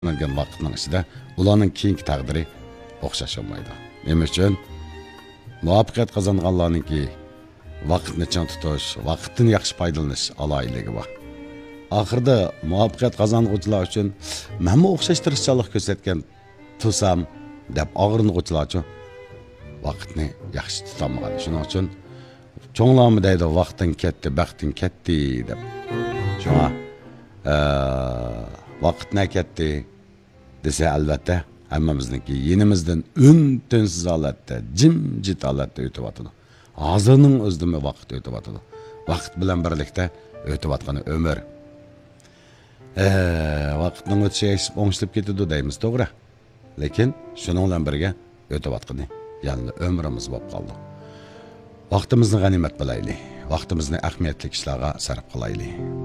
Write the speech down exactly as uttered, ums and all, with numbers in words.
Nurg'un vaqtning ichida ularning keyingi taqdiri o'xshash olmaydi. Nima uchun? Muvaffaqiyat qozonganlarningki vaqtni chang tutish, vaqtdan yaxshi foydalanish aloyiligi bor. Oxirida muvaffaqiyat qozong'uvchilar uchun menga o'xshash tirishchilik ko'rsatgan tusam deb og'rinuvchilar uchun vaqtni yaxshi tutolmagan. Shuning uchun cho'nglarmi deydi vaqtin ketdi, baxtin ketdi deb. Shunga vaqtni ketdi desa albatta hammamizniki yenimizdan un-tunsiz holatda, jimjit holatda o'tib o'tadi. Hozirning o'zidami vaqt o'tib o'tadi. Vaqt bilan birlikda o'tib o'tgan umr. Vaqtning o'tishi o'ngishib ketadi deymiz, to'g'ri. Lekin shuning bilan birga o'tib o'tgani, ya'ni umrimiz bo'lib qoldi. Vaqtimizni g'animat bilaylik. Vaqtimizni ahamiyatli ishlarga sarf qilaylik.